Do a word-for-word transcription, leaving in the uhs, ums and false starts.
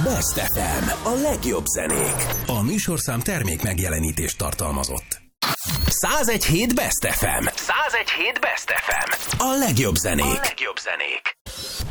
Best ef em, a legjobb zenék. A műsorszám termék megjelenítést tartalmazott. százegy hét Best ef em. százegy hét Best ef em. A legjobb zenék. A legjobb zenék.